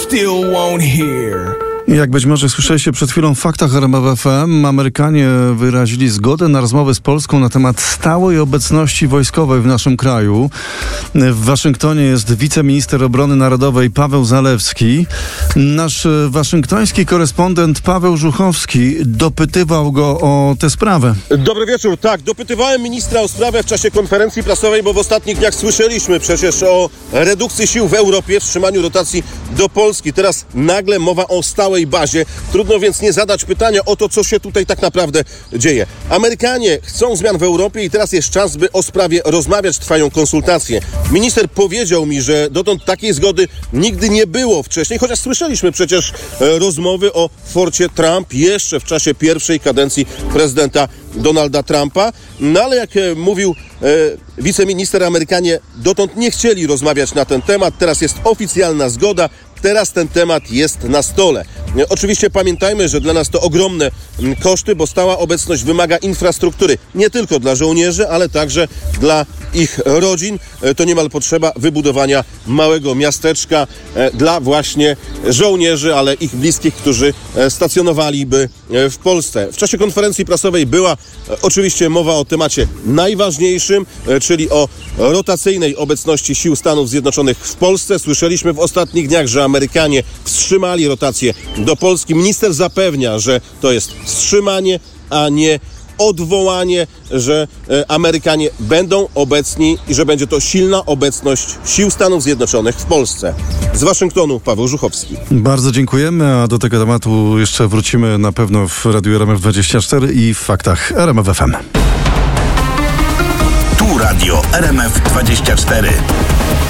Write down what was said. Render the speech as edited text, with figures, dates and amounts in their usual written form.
still won't hear. Jak być może słyszeliście przed chwilą w faktach RMF FM, Amerykanie wyrazili zgodę na rozmowy z Polską na temat stałej obecności wojskowej w naszym kraju. W Waszyngtonie jest wiceminister obrony narodowej Paweł Zalewski. Nasz waszyngtoński korespondent Paweł Żuchowski dopytywał go o tę sprawę. Dobry wieczór. Tak, dopytywałem ministra o sprawę w czasie konferencji prasowej, bo w ostatnich dniach słyszeliśmy przecież o redukcji sił w Europie, wstrzymaniu rotacji do Polski. Teraz nagle mowa o stałej bazie. Trudno więc nie zadać pytania o to, co się tutaj tak naprawdę dzieje. Amerykanie chcą zmian w Europie i teraz jest czas, by o sprawie rozmawiać. Trwają konsultacje. Minister powiedział mi, że dotąd takiej zgody nigdy nie było wcześniej, chociaż słyszeliśmy przecież rozmowy o forcie Trump jeszcze w czasie pierwszej kadencji prezydenta Donalda Trumpa. No ale jak mówił wiceminister, Amerykanie dotąd nie chcieli rozmawiać na ten temat. Teraz jest oficjalna zgoda. Teraz ten temat jest na stole. Oczywiście pamiętajmy, że dla nas to ogromne koszty, bo stała obecność wymaga infrastruktury. Nie tylko dla żołnierzy, ale także dla ich rodzin. To niemal potrzeba wybudowania małego miasteczka dla właśnie żołnierzy, ale ich bliskich, którzy stacjonowaliby w Polsce. W czasie konferencji prasowej była oczywiście mowa o temacie najważniejszym, czyli o rotacyjnej obecności sił Stanów Zjednoczonych w Polsce. Słyszeliśmy w ostatnich dniach, że Amerykanie wstrzymali rotację do Polski. Minister zapewnia, że to jest wstrzymanie, a nie odwołanie, że Amerykanie będą obecni i że będzie to silna obecność sił Stanów Zjednoczonych w Polsce. Z Waszyngtonu Paweł Żuchowski. Bardzo dziękujemy, a do tego tematu jeszcze wrócimy na pewno w Radiu RMF24 i w faktach RMF FM. Tu Radio RMF24.